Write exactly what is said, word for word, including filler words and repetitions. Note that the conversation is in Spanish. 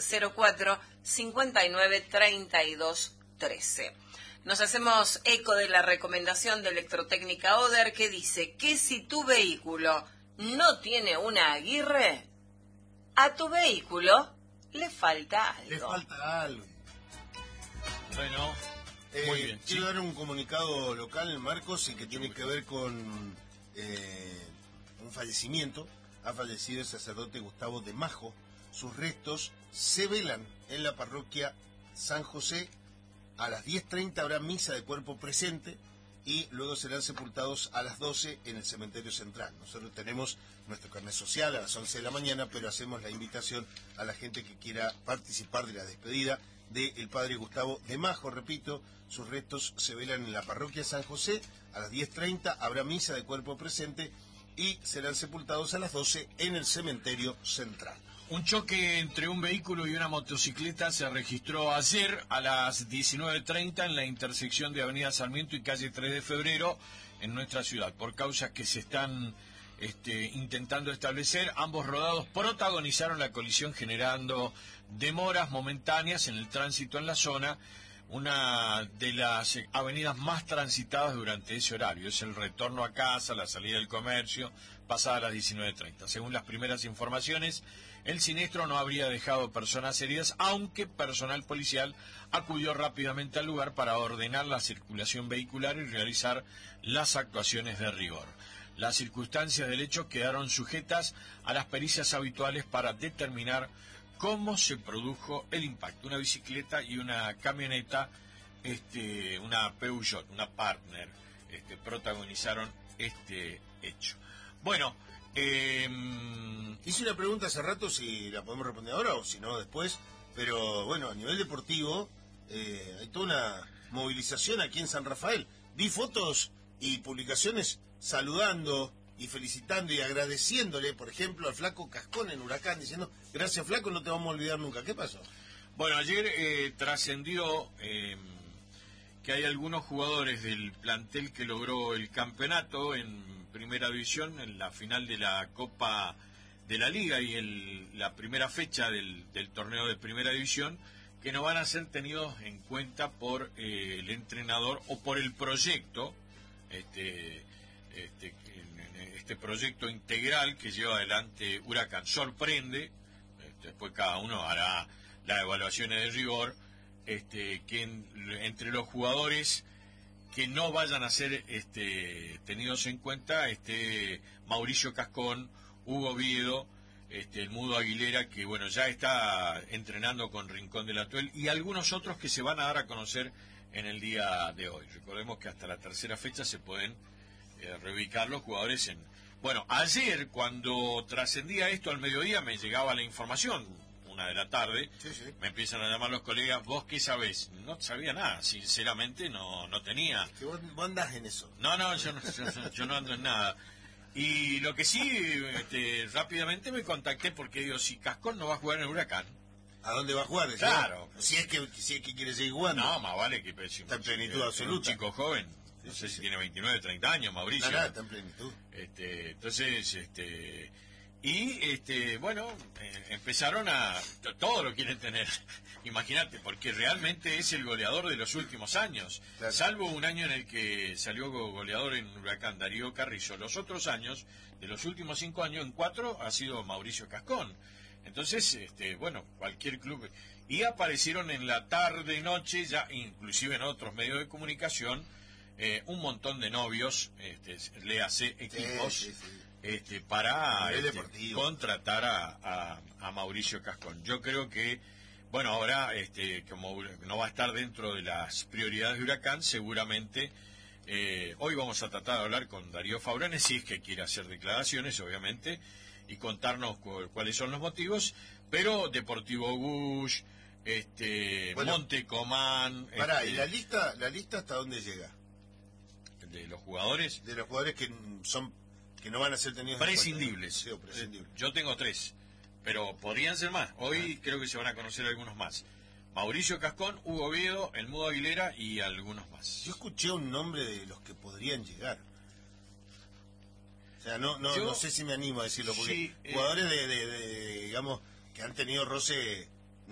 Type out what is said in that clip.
cero cuatro, cincuenta y nueve, treinta y dos, trece. Nos hacemos eco de la recomendación de Electrotécnica Oder, que dice que si tu vehículo no tiene una Aguirre, a tu vehículo le falta algo. Le falta algo. Bueno, eh, muy bien. Quiero ¿sí? dar un comunicado local, Marcos, y que tiene que ver con eh, un fallecimiento. Ha fallecido el sacerdote Gustavo de Majo. Sus restos se velan en la parroquia San José. A las diez treinta habrá misa de cuerpo presente y luego serán sepultados a las doce en el cementerio central. Nosotros tenemos nuestro carnet social a las once de la mañana, pero hacemos la invitación a la gente que quiera participar de la despedida del padre Gustavo de Majo. Repito, sus restos se velan en la parroquia San José. A las diez treinta habrá misa de cuerpo presente y serán sepultados a las doce en el cementerio central. Un choque entre un vehículo y una motocicleta se registró ayer a las diecinueve treinta en la intersección de Avenida Sarmiento y calle tres de febrero en nuestra ciudad. Por causas que se están este, intentando establecer, ambos rodados protagonizaron la colisión generando demoras momentáneas en el tránsito en la zona, una de las avenidas más transitadas durante ese horario. Es el retorno a casa, la salida del comercio, pasada las diecinueve treinta. Según las primeras informaciones, el siniestro no habría dejado personas heridas, aunque personal policial acudió rápidamente al lugar para ordenar la circulación vehicular y realizar las actuaciones de rigor. Las circunstancias del hecho quedaron sujetas a las pericias habituales para determinar cómo se produjo el impacto. Una bicicleta y una camioneta, este, una Peugeot, una Partner, este, protagonizaron este hecho. Bueno, eh, hice una pregunta hace rato, si la podemos responder ahora o si no después, pero bueno, a nivel deportivo eh, hay toda una movilización aquí en San Rafael. Vi fotos y publicaciones saludando y felicitando y agradeciéndole, por ejemplo, al Flaco Cascón en Huracán, diciendo, gracias Flaco, no te vamos a olvidar nunca. ¿Qué pasó? Bueno, ayer eh, trascendió eh, que hay algunos jugadores del plantel que logró el campeonato en Primera División, en la final de la Copa de la Liga y el, la primera fecha del, del torneo de Primera División, que no van a ser tenidos en cuenta por eh, el entrenador o por el proyecto, este, este, este proyecto integral que lleva adelante Huracán. Sorprende, este, después cada uno hará las evaluaciones de rigor, este, que en, entre los jugadores que no vayan a ser este, tenidos en cuenta, este, Mauricio Cascón, Hugo Viedo, este, el Mudo Aguilera, que bueno, ya está entrenando con Rincón del Atuel, y algunos otros que se van a dar a conocer en el día de hoy. Recordemos que hasta la tercera fecha se pueden eh, reubicar los jugadores en... Bueno, ayer cuando trascendía esto al mediodía me llegaba la información, una de la tarde, sí, sí. Me empiezan a llamar los colegas, ¿vos qué sabés? No sabía nada, sinceramente no, no tenía. Que vos, vos andás en eso. No, no, yo no, yo, yo no ando en nada. Y lo que sí, este, rápidamente me contacté porque digo, si Cascón no va a jugar en el Huracán. ¿A dónde va a jugar? Claro. Si es que, si es que quiere seguir jugando. No, más vale que... Si, está en plenitud si, absoluta. Un chico joven, no sí, sé sí, si sí. tiene veintinueve, treinta años, Mauricio. No, no, está en plenitud. Este, entonces, este... Y, este, bueno, eh, empezaron a... Todo lo quieren tener, imagínate, porque realmente es el goleador de los últimos años. Claro. Salvo un año en el que salió goleador en Huracán Darío Carrizo. Los otros años, de los últimos cinco años, en cuatro ha sido Mauricio Cascón. Entonces, este, bueno, cualquier club... Y aparecieron en la tarde y noche, ya inclusive en otros medios de comunicación, eh, un montón de novios, este, léase equipos... Sí, sí, sí. Este, para este, contratar a, a, a Mauricio Cascón. Yo creo que, bueno, ahora, este, como no va a estar dentro de las prioridades de Huracán, seguramente, eh, hoy vamos a tratar de hablar con Darío Faurones, si es que quiere hacer declaraciones, obviamente, y contarnos cu cuáles son los motivos, pero Deportivo Gush, este, bueno, Montecomán... Pará, este, ¿y la lista, la lista hasta dónde llega? De los jugadores... De los jugadores que son... que no van a ser tenidos prescindibles. Sí, prescindibles. Yo tengo tres, pero podrían ser más. Hoy ah. creo que se van a conocer algunos más. Mauricio Cascón, Hugo Viedo, el Mudo Aguilera y algunos más. Yo escuché un nombre de los que podrían llegar. O sea, no no, Yo, no sé si me animo a decirlo, porque sí, jugadores eh, de, de, de, digamos, que han tenido roce